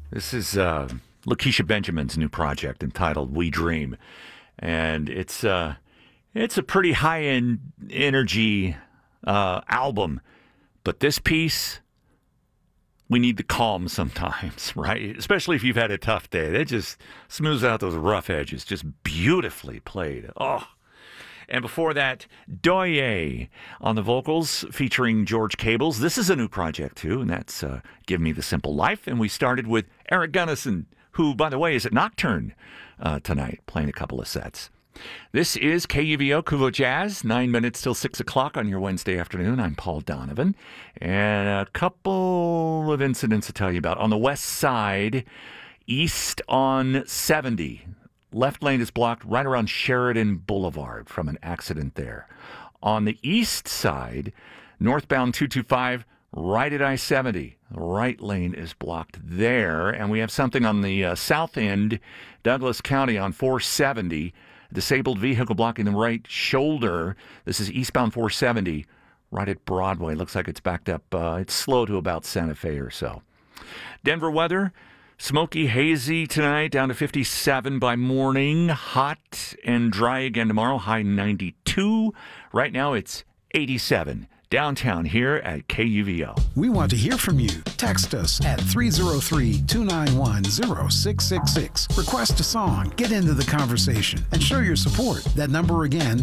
This is Lakeisha Benjamin's new project entitled We Dream. And it's a pretty high-end energy album. But this piece, we need the calm sometimes, right? Especially if you've had a tough day. It just smooths out those rough edges. Just beautifully played. Oh. And before that, Doye on the vocals featuring George Cables. This is a new project, too, and that's Give Me the Simple Life. And we started with Eric Gunnison, who, by the way, is at Nocturne tonight, playing a couple of sets. This is KUVO Kuvo Jazz, 9 minutes till 6 o'clock on your Wednesday afternoon. I'm Paul Donovan. And a couple of incidents to tell you about. On the west side, east on 70. Left lane is blocked right around Sheridan Boulevard from an accident there. On the east side, northbound 225, right at I-70. The right lane is blocked there. And we have something on the south end, Douglas County on 470. Disabled vehicle blocking the right shoulder. This is eastbound 470, right at Broadway. Looks like it's backed up. It's slow to about Santa Fe or so. Denver weather. Smoky, hazy tonight, down to 57 by morning. Hot and dry again tomorrow, high 92. Right now it's 87 downtown here at KUVO. We want to hear from you. Text us at 303-291-0666. Request a song, get into the conversation, and show your support. That number again,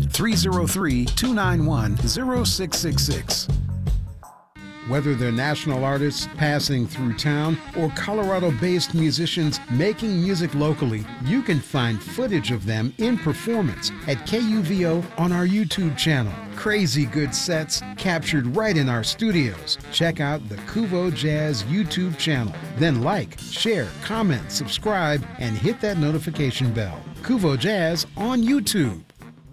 303-291-0666. Whether they're national artists passing through town or Colorado-based musicians making music locally, you can find footage of them in performance at KUVO on our YouTube channel. Crazy good sets captured right in our studios. Check out the Kuvo Jazz YouTube channel. Then like, share, comment, subscribe, and hit that notification bell. Kuvo Jazz on YouTube.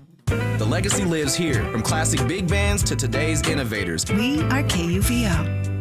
The legacy lives here, from classic big bands to today's innovators. We are KUVO.